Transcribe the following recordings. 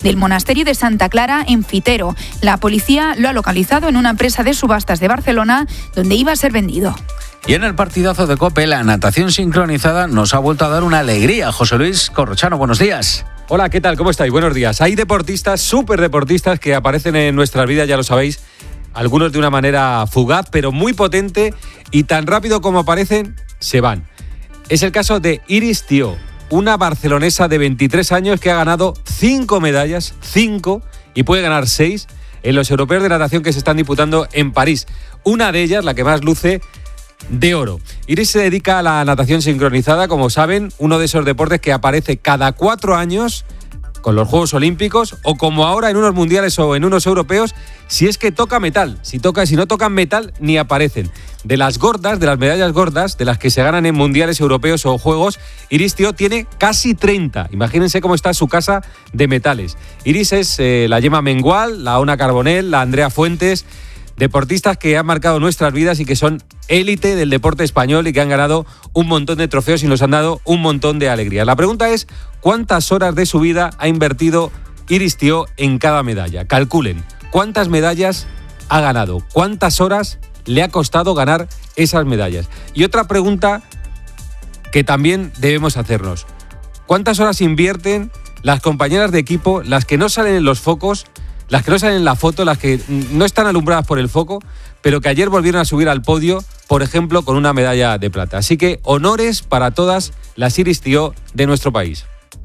del monasterio de Santa Clara en Fitero. La policía lo ha localizado en una empresa de subastas de Barcelona donde iba a ser vendido. Y en el partidazo de COPE, la natación sincronizada nos ha vuelto a dar una alegría. José Luis Corrochano, buenos días. Hola, ¿qué tal? ¿Cómo estáis? Buenos días. Hay deportistas, superdeportistas, que aparecen en nuestras vidas, ya lo sabéis, algunos de una manera fugaz, pero muy potente, y tan rápido como aparecen, se van. Es el caso de Iris Thiault, una barcelonesa de 23 años que ha ganado 5 medallas, 5, y puede ganar 6 en los europeos de natación que se están disputando en París. Una de ellas, la que más luce, de oro. Iris se dedica a la natación sincronizada, como saben, uno de esos deportes que aparece cada 4 años con los Juegos Olímpicos, o como ahora en unos mundiales o en unos europeos, si es que toca metal. Si no tocan metal, ni aparecen. De las gordas, de las medallas gordas, de las que se ganan en mundiales europeos o juegos, Iris Thiault tiene casi 30. Imagínense cómo está su casa de metales. Iris es la Gemma Mengual, la Ona Carbonell, la Andrea Fuentes, deportistas que han marcado nuestras vidas y que son élite del deporte español y que han ganado un montón de trofeos y nos han dado un montón de alegría. La pregunta es, ¿cuántas horas de su vida ha invertido Iris Thiault en cada medalla? Calculen, ¿cuántas medallas ha ganado? ¿Cuántas horas le ha costado ganar esas medallas? Y otra pregunta que también debemos hacernos, ¿cuántas horas invierten las compañeras de equipo, las que no salen en los focos, las que no salen en la foto, las que no están alumbradas por el foco, pero que ayer volvieron a subir al podio, por ejemplo, con una medalla de plata? Así que honores para todas las Iris Thiault de nuestro país.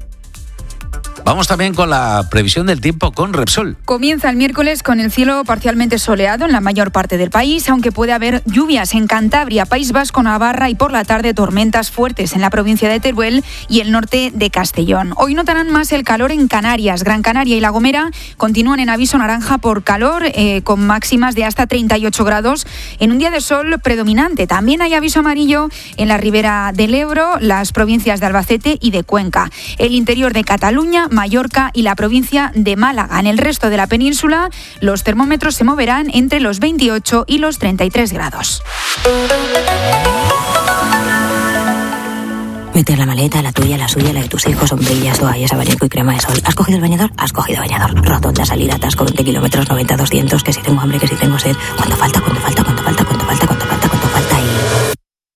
Vamos también con la previsión del tiempo con Repsol. Comienza el miércoles con el cielo parcialmente soleado en la mayor parte del país, aunque puede haber lluvias en Cantabria, País Vasco, Navarra y por la tarde tormentas fuertes en la provincia de Teruel y el norte de Castellón. Hoy notarán más el calor en Canarias. Gran Canaria y La Gomera continúan en aviso naranja por calor, con máximas de hasta 38 grados en un día de sol predominante. También hay aviso amarillo en la ribera del Ebro, las provincias de Albacete y de Cuenca, el interior de Cataluña, Mallorca y la provincia de Málaga. En el resto de la península, los termómetros se moverán entre los 28 y los 33 grados. Meter la maleta, la tuya, la suya, la de tus hijos, sombrillas, toallas, abanico y crema de sol. ¿Has cogido el bañador? Has cogido bañador. Rotonda, salida, atasco, 20 kilómetros, 90, 200, que si tengo hambre, que si tengo sed. ¿Cuánto falta y...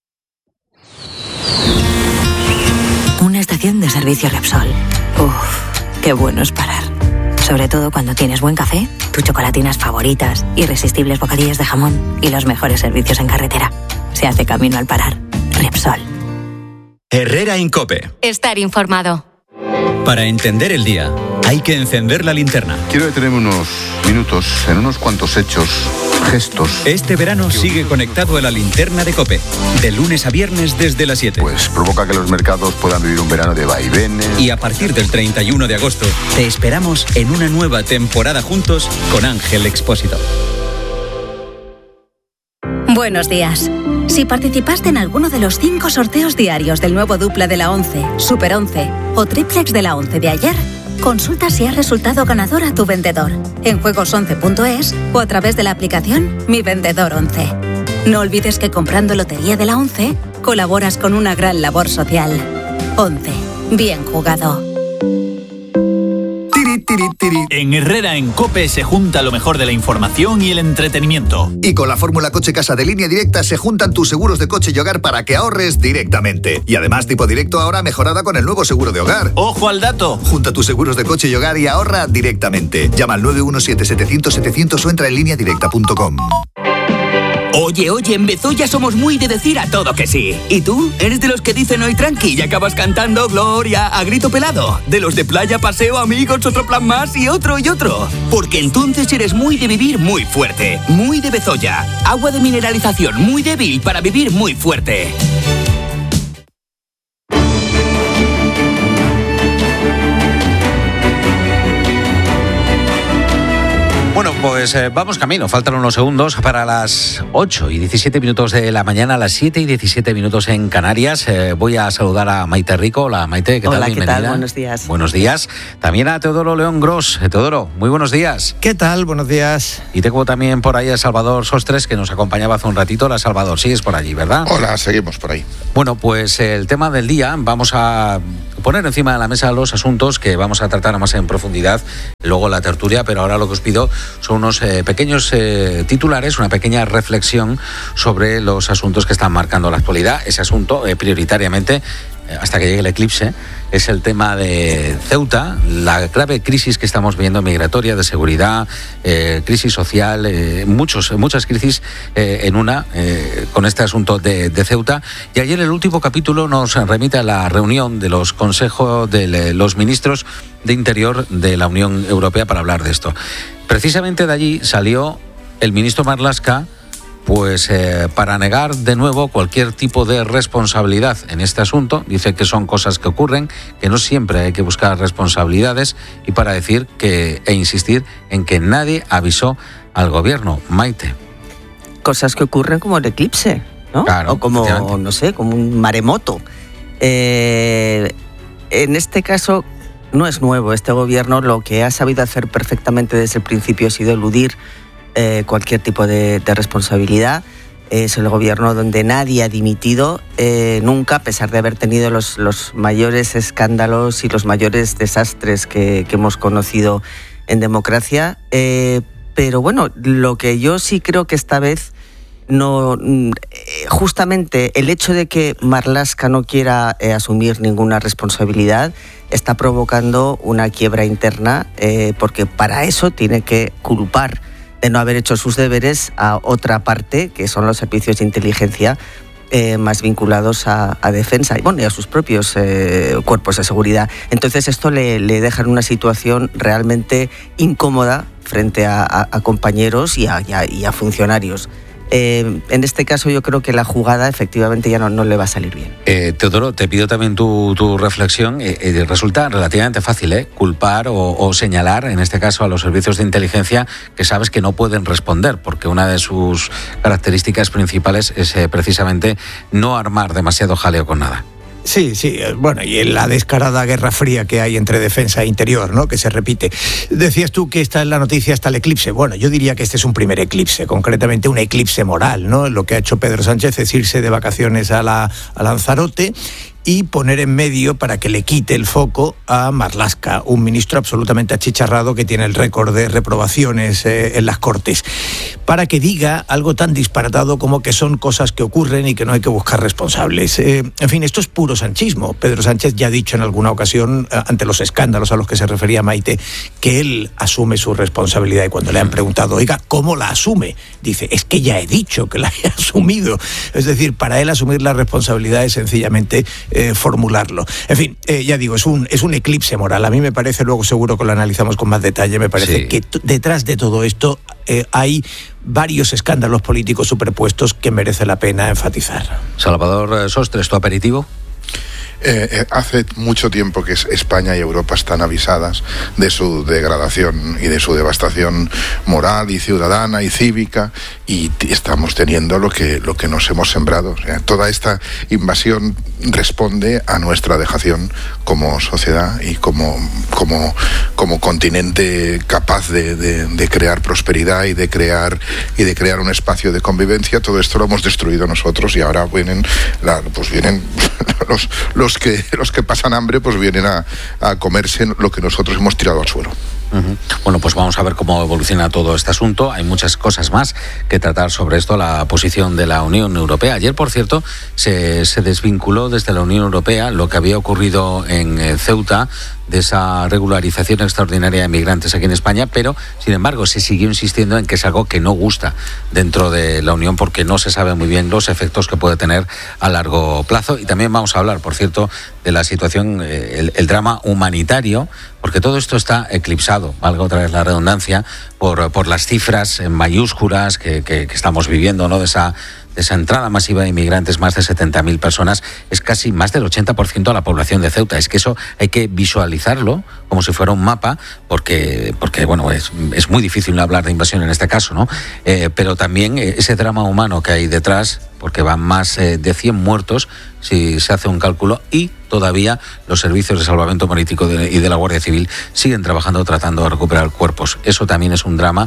Una estación de servicio Repsol. Uf, qué bueno es parar. Sobre todo cuando tienes buen café, tus chocolatinas favoritas, irresistibles bocadillos de jamón y los mejores servicios en carretera. Se hace camino al parar. Repsol. Herrera en COPE. Estar informado. Para entender el día, hay que encender la linterna. Quiero detenerme unos minutos en unos cuantos hechos, gestos. Este verano sigue conectado a la linterna de COPE, de lunes a viernes desde las 7. Pues provoca que los mercados puedan vivir un verano de vaivenes. Y a partir del 31 de agosto, te esperamos en una nueva temporada juntos con Ángel Expósito. Buenos días. Si participaste en alguno de los 5 sorteos diarios del nuevo Dupla de la 11, Super 11 o Triplex de la 11 de ayer, consulta si has resultado ganador a tu vendedor en juegos11.es o a través de la aplicación Mi Vendedor 11. No olvides que comprando Lotería de la 11 colaboras con una gran labor social. 11. Bien jugado. En Herrera en COPE se junta lo mejor de la información y el entretenimiento. Y con la fórmula Coche Casa de Línea Directa se juntan tus seguros de coche y hogar para que ahorres directamente. Y además Tipo Directo ahora mejorada con el nuevo seguro de hogar. ¡Ojo al dato! Junta tus seguros de coche y hogar y ahorra directamente. Llama al 917-700-700 o entra en lineadirecta.com. Oye, en Bezoya somos muy de decir a todo que sí. ¿Y tú? ¿Eres de los que dicen hoy tranqui y acabas cantando Gloria a grito pelado? ¿De los de playa, paseo, amigos, otro plan más y otro y otro? Porque entonces eres muy de vivir muy fuerte. Muy de Bezoya. Agua de mineralización muy débil para vivir muy fuerte. Bueno, pues vamos camino. Faltan unos segundos para las 8 y 17 minutos de la mañana, las 7 y 17 minutos en Canarias. Voy a saludar a Maite Rico. Hola, Maite, ¿qué tal? Hola, Bienvenida. ¿qué tal? Buenos días. Buenos días. También a Teodoro León Gros. Teodoro, muy buenos días. ¿Qué tal? Buenos días. Y tengo también por ahí a Salvador Sostres, que nos acompañaba hace un ratito. Hola, Salvador, sigues por allí, ¿verdad? Hola, seguimos por ahí. Bueno, pues el tema del día, vamos a poner encima de la mesa los asuntos que vamos a tratar más en profundidad luego la tertulia, pero ahora lo que os pido son unos pequeños titulares, una pequeña reflexión sobre los asuntos que están marcando la actualidad. Ese asunto, prioritariamente, hasta que llegue el eclipse, es el tema de Ceuta, la grave crisis que estamos viendo migratoria, de seguridad, crisis social, muchas crisis en una, con este asunto de Ceuta. Y ayer el último capítulo nos remite a la reunión de los consejos de los ministros de Interior de la Unión Europea para hablar de esto. Precisamente de allí salió el ministro Marlaska, pues para negar de nuevo cualquier tipo de responsabilidad en este asunto. Dice que son cosas que ocurren, que no siempre hay que buscar responsabilidades, y para decir e insistir en que nadie avisó al gobierno. Maite. Cosas que ocurren como el eclipse, ¿no? Claro, o como, no sé, como un maremoto. En este caso no es nuevo. Este gobierno lo que ha sabido hacer perfectamente desde el principio ha sido eludir cualquier tipo de responsabilidad. Es el gobierno donde nadie ha dimitido nunca, a pesar de haber tenido los mayores escándalos y los mayores desastres que hemos conocido en democracia. Pero bueno, lo que yo sí creo que esta vez no, justamente el hecho de que Marlaska no quiera asumir ninguna responsabilidad está provocando una quiebra interna, porque para eso tiene que culpar de no haber hecho sus deberes a otra parte, que son los servicios de inteligencia más vinculados a defensa y a sus propios cuerpos de seguridad. Entonces esto le deja en una situación realmente incómoda frente a compañeros y a funcionarios. En este caso yo creo que la jugada efectivamente ya no le va a salir bien. Teodoro, te pido también tu reflexión. Resulta relativamente fácil culpar o señalar, en este caso, a los servicios de inteligencia que sabes que no pueden responder, porque una de sus características principales es precisamente no armar demasiado jaleo con nada. Sí, bueno, y en la descarada guerra fría que hay entre defensa e interior, ¿no?, que se repite. Decías tú que esta es la noticia hasta el eclipse. Bueno, yo diría que este es un primer eclipse, concretamente un eclipse moral, ¿no? Lo que ha hecho Pedro Sánchez es irse de vacaciones a Lanzarote y poner en medio para que le quite el foco a Marlaska, un ministro absolutamente achicharrado que tiene el récord de reprobaciones en las Cortes, para que diga algo tan disparatado como que son cosas que ocurren y que no hay que buscar responsables. En fin, esto es puro sanchismo. Pedro Sánchez ya ha dicho en alguna ocasión, ante los escándalos a los que se refería Maite, que él asume su responsabilidad, y cuando le han preguntado, oiga, ¿cómo la asume?, dice, es que ya he dicho que la he asumido. Es decir, para él asumir la responsabilidad es sencillamente formularlo. En fin, ya digo, es un eclipse moral. A mí me parece, luego seguro que lo analizamos con más detalle, me parece que detrás de todo esto hay varios escándalos políticos superpuestos que merece la pena enfatizar. Salvador Sostres, ¿tu aperitivo? Hace mucho tiempo que España y Europa están avisadas de su degradación y de su devastación moral y ciudadana y cívica, y estamos teniendo lo que nos hemos sembrado. O sea, toda esta invasión responde a nuestra dejación como sociedad y como continente capaz de crear prosperidad y de crear un espacio de convivencia. Todo esto lo hemos destruido nosotros, y ahora vienen los que pasan hambre, pues vienen a comerse lo que nosotros hemos tirado al suelo. Uh-huh. Bueno, pues vamos a ver cómo evoluciona todo este asunto. Hay muchas cosas más que tratar sobre esto, la posición de la Unión Europea. Ayer, por cierto, se desvinculó desde la Unión Europea lo que había ocurrido en Ceuta, de esa regularización extraordinaria de migrantes aquí en España, pero sin embargo se siguió insistiendo en que es algo que no gusta dentro de la Unión, porque no se sabe muy bien los efectos que puede tener a largo plazo. Y también vamos a hablar, por cierto, de la situación, el drama humanitario, porque todo esto está eclipsado, valga otra vez la redundancia, por las cifras en mayúsculas que estamos viviendo, ¿no?, de esa entrada masiva de inmigrantes, más de 70.000 personas, es casi más del 80% de la población de Ceuta. Es que eso hay que visualizarlo como si fuera un mapa, porque bueno, es muy difícil hablar de invasión en este caso, ¿no? Pero también ese drama humano que hay detrás, porque van más de 100 muertos, si se hace un cálculo, y todavía los servicios de salvamento marítimo y de la Guardia Civil siguen trabajando, tratando de recuperar cuerpos. Eso también es un drama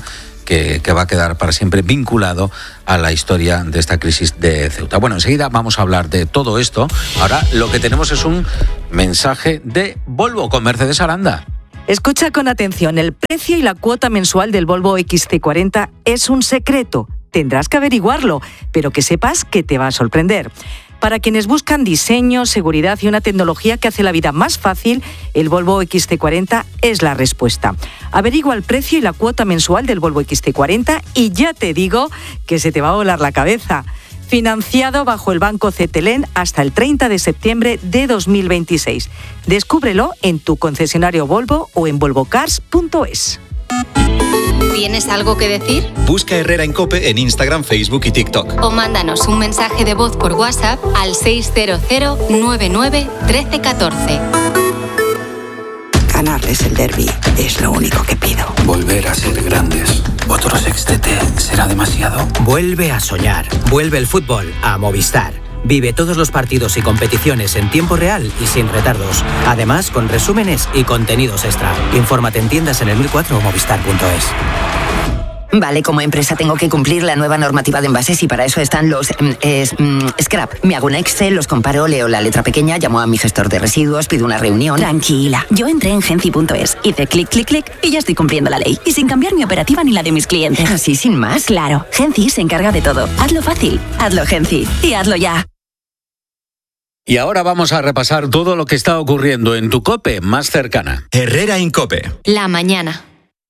que va a quedar para siempre vinculado a la historia de esta crisis de Ceuta. Bueno, enseguida vamos a hablar de todo esto. Ahora lo que tenemos es un mensaje de Volvo con Mercedes Aranda. Escucha con atención, el precio y la cuota mensual del Volvo XC40 es un secreto. Tendrás que averiguarlo, pero que sepas que te va a sorprender. Para quienes buscan diseño, seguridad y una tecnología que hace la vida más fácil, el Volvo XC40 es la respuesta. Averigua el precio y la cuota mensual del Volvo XC40 y ya te digo que se te va a volar la cabeza. Financiado bajo el Banco Cetelem hasta el 30 de septiembre de 2026. Descúbrelo en tu concesionario Volvo o en volvocars.es. ¿Tienes algo que decir? Busca Herrera en COPE en Instagram, Facebook y TikTok. O mándanos un mensaje de voz por WhatsApp al 600 99 1314. Ganarles el derbi es lo único que pido. Volver a ser grandes. ¿Otro sextete será demasiado? Vuelve a soñar. Vuelve el fútbol a Movistar. Vive todos los partidos y competiciones en tiempo real y sin retardos. Además, con resúmenes y contenidos extra. Infórmate en tiendas en el 1004 o movistar.es. Vale, como empresa tengo que cumplir la nueva normativa de envases y para eso están los scrap. Me hago un Excel, los comparo, leo la letra pequeña, llamo a mi gestor de residuos, pido una reunión. Tranquila, yo entré en Genci.es, hice clic, clic, clic y ya estoy cumpliendo la ley. Y sin cambiar mi operativa ni la de mis clientes. ¿Así sin más? Claro, Genci se encarga de todo. Hazlo fácil, hazlo Genci y hazlo ya. Y ahora vamos a repasar todo lo que está ocurriendo en tu COPE más cercana. Herrera en COPE. La mañana.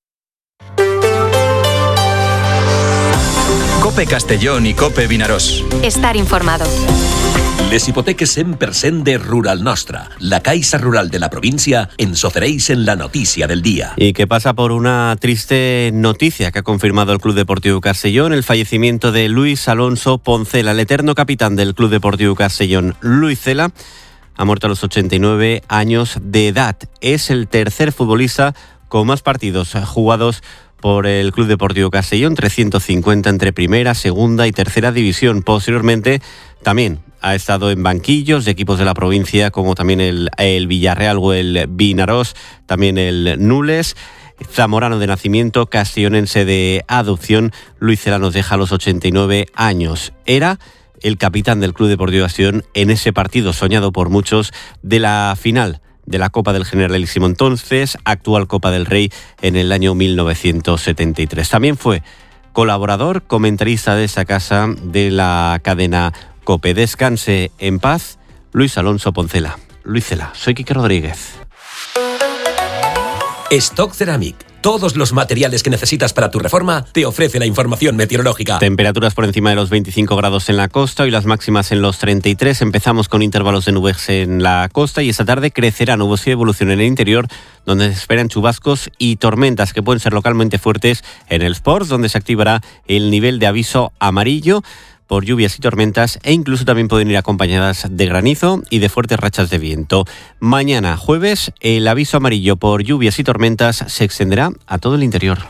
COPE Castellón i COPE Vinaròs. Estar informado. Les hipoteques 100% de Rural Nostra, la Caixa Rural de la provincia, ens ofereix en la notícia del día. Y que pasa por una triste noticia que ha confirmado el Club Deportivo Castellón, el fallecimiento de Luis Alonso Poncela, el eterno capitán del Club Deportivo Castellón. Luis Cela ha muerto a los 89 años de edad. Es el tercer futbolista con más partidos jugados por el Club Deportivo Castellón, 350 entre primera, segunda y tercera división. Posteriormente también ha estado en banquillos de equipos de la provincia como también el Villarreal o el Vinaròs, también el Nules. Zamorano de nacimiento, castellonense de adopción. Luis Cela nos deja a los 89 años. Era el capitán del Club Deportivo Castellón en ese partido soñado por muchos de la final de la Copa del Generalísimo entonces, actual Copa del Rey en el año 1973. También fue colaborador, comentarista de esa casa de la cadena COPE. Descanse en paz, Luis Alonso Poncela. Luis Cela, soy Quique Rodríguez. Stock Ceramic. Todos los materiales que necesitas para tu reforma te ofrece la información meteorológica. Temperaturas por encima de los 25 grados en la costa y las máximas en los 33. Empezamos con intervalos de nubes en la costa y esta tarde crecerá nubosidad y evolución en el interior, donde se esperan chubascos y tormentas que pueden ser localmente fuertes en el Sports, donde se activará el nivel de aviso amarillo por lluvias y tormentas e incluso también pueden ir acompañadas de granizo y de fuertes rachas de viento. Mañana, jueves, el aviso amarillo por lluvias y tormentas se extenderá a todo el interior.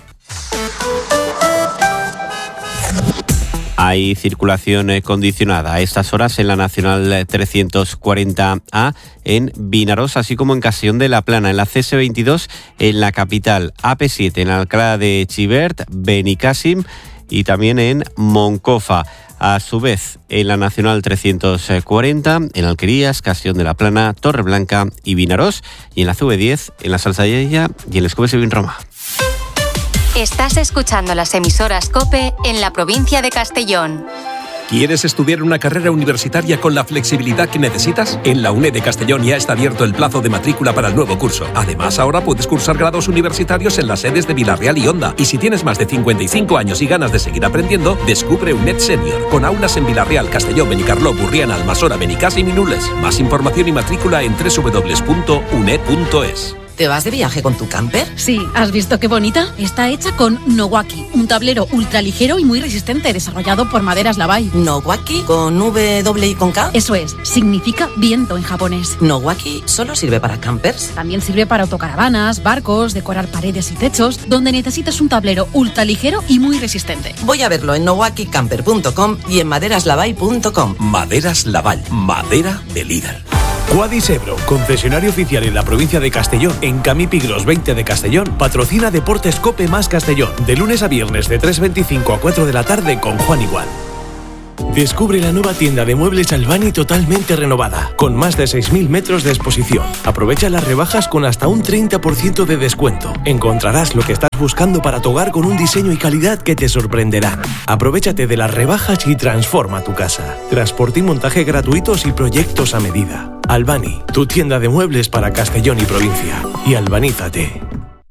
Hay circulación condicionada a estas horas en la Nacional 340A en Vinaròs, así como en Castellón de la Plana, en la CS22 en la capital, AP7 en Alcalá de Xivert, Benicàssim y también en Moncofa. A su vez, en la Nacional 340, en Alquerías, Castellón de la Plana, Torreblanca y Vinaròs, y en la CV10, en la Salzadella y en l'Escobes en Roma. Estás escuchando las emisoras COPE en la provincia de Castellón. ¿Quieres estudiar una carrera universitaria con la flexibilidad que necesitas? En la UNED de Castellón ya está abierto el plazo de matrícula para el nuevo curso. Además, ahora puedes cursar grados universitarios en las sedes de Vilareal y Onda. Y si tienes más de 55 años y ganas de seguir aprendiendo, descubre UNED Senior, con aulas en Vilareal, Castelló, Benicarló, Burriana, Almassora, Benicàssim y Nules. Más información y matrícula en www.uned.es. ¿Te vas de viaje con tu camper? Sí, ¿has visto qué bonita? Está hecha con Nowaki, un tablero ultraligero y muy resistente, desarrollado por Maderas Lavai. ¿Nowaki? ¿Con W y con K? Eso es, significa viento en japonés. ¿Nowaki solo sirve para campers? También sirve para autocaravanas, barcos, decorar paredes y techos, donde necesitas un tablero ultraligero y muy resistente. Voy a verlo en nowakicamper.com y en maderaslavai.com. Maderas Lavai, madera de líder. Quadis Ebro, concesionario oficial en la provincia de Castellón, en Camí Pigros 20 de Castellón, patrocina Deportes Cope más Castellón, de lunes a viernes de 3:25 a 4 de la tarde con Juan Igual. Descubre la nueva tienda de muebles Albani totalmente renovada, con más de 6.000 metros de exposición. Aprovecha las rebajas con hasta un 30% de descuento. Encontrarás lo que estás buscando para tu hogar con un diseño y calidad que te sorprenderán. Aprovechate de las rebajas y transforma tu casa. Transporte y montaje gratuitos y proyectos a medida. Albani, tu tienda de muebles para Castellón y provincia. Y albanízate.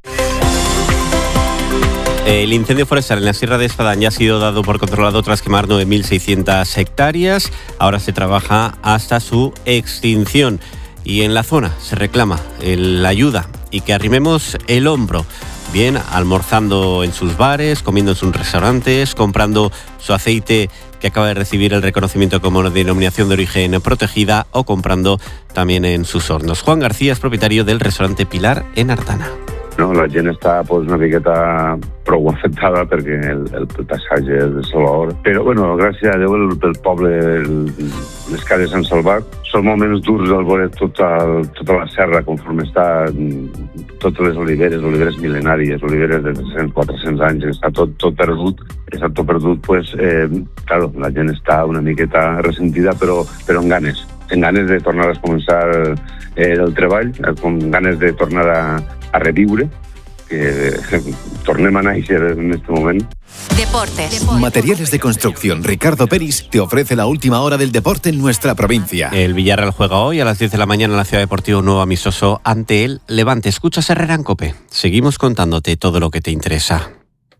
El incendio forestal en la Sierra de Espadán ya ha sido dado por controlado tras quemar 9.600 hectáreas. Ahora se trabaja hasta su extinción. Y en la zona se reclama la ayuda y que arrimemos el hombro. Bien, almorzando en sus bares, comiendo en sus restaurantes, comprando su aceite que acaba de recibir el reconocimiento como denominación de origen protegida o comprando también en sus hornos. Juan García es propietario del restaurante Pilar en Artana. No, la gent està una miqueta prou afectada perquè el passatge és desolador. Però, bueno, gràcies a Déu, el poble, les cases s'han salvat. Són moments durs al veure tota la serra, conforme està totes les oliveres mil·lenàries, oliveres de 300, 400 anys, està tot perdut. Està tot perdut, pues, claro, la gent està una miqueta ressentida, però amb ganes. Amb ganes de tornar a començar el treball, amb ganes de tornar a reviure, que tornem a néixer en este moment. Deportes. Materiales de construcción. Ricardo Peris te ofrece la última hora del deporte en nuestra provincia. El Villarreal juega hoy a las 10 de la mañana en la Ciudad Deportiva, un nuevo amistoso ante el Levante. Escuchas Herrera en COPE. Seguimos contándote todo lo que te interesa.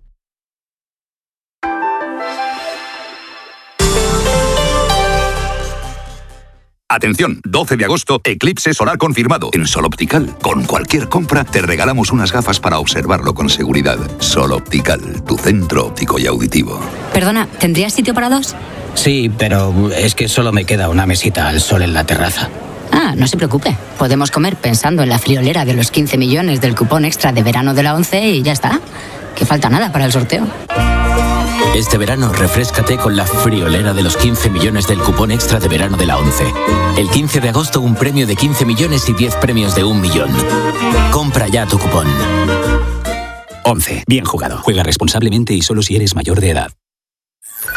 Atención, 12 de agosto, eclipse solar confirmado en Sol Optical. Con cualquier compra te regalamos unas gafas para observarlo con seguridad. Sol Optical, tu centro óptico y auditivo. Perdona, ¿tendrías sitio para dos? Sí, pero es que solo me queda una mesita al sol en la terraza. Ah, no se preocupe. Podemos comer pensando en la friolera de los 15 millones del cupón extra de verano de la ONCE y ya está. Que falta nada para el sorteo. Este verano, refréscate con la friolera de los 15 millones del cupón extra de verano de la ONCE. El 15 de agosto, un premio de 15 millones y 10 premios de 1 millón. Compra ya tu cupón. ONCE. Bien jugado. Juega responsablemente y solo si eres mayor de edad.